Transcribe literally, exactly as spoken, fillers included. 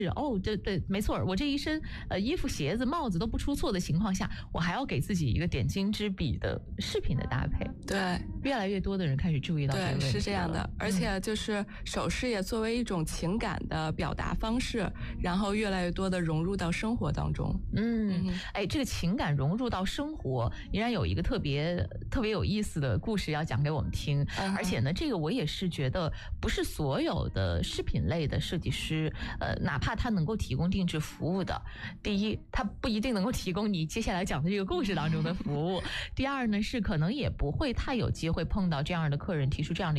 是哦，对对，没错，我这一身呃衣服、鞋子、帽子都不出错的情况下，我还要给自己一个点睛之笔的饰品的搭配。 对， 越来越多的人开始注意到这个问题了。 对，是这样的，而且就是首饰也作为一种情感的表达方式，然后越来越多的融入到生活当中。 嗯，哎，这个情感融入到生活，依然有一个特别特别有意思的故事要讲给我们听。 嗯、 而且呢，这个我也是觉得，不是所有的饰品类的设计师，呃，哪怕他能够提供定制服务的，第一，他不一定能够提供你接下来讲的这个故事当中的服务；第二呢，是可能也不会太有机会碰到这样的客人提出这样的